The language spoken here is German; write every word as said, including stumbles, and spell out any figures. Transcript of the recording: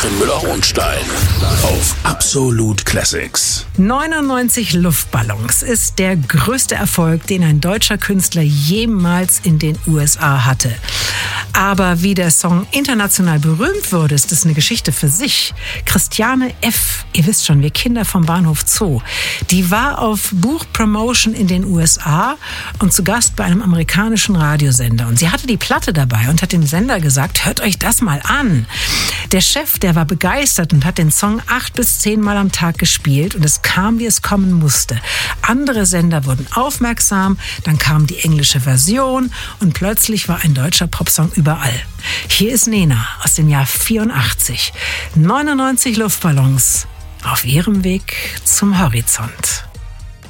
Katrin Müller-Hohenstein auf Absolut Classics. neunundneunzig Luftballons ist der größte Erfolg, den ein deutscher Künstler jemals in den U S A hatte. Aber wie der Song international berühmt wurde, ist das eine Geschichte für sich. Christiane F., ihr wisst schon, wir Kinder vom Bahnhof Zoo, die war auf Buchpromotion in den U S A und zu Gast bei einem amerikanischen Radiosender. Und sie hatte die Platte dabei und hat dem Sender gesagt, hört euch das mal an. Der Chef, der war begeistert und hat den Song acht bis zehn Mal am Tag gespielt und es kam, wie es kommen musste. Andere Sender wurden aufmerksam, dann kam die englische Version und plötzlich war ein deutscher Popsong überall. Hier ist Nena aus dem Jahr vierundachtzig. neunundneunzig Luftballons auf ihrem Weg zum Horizont.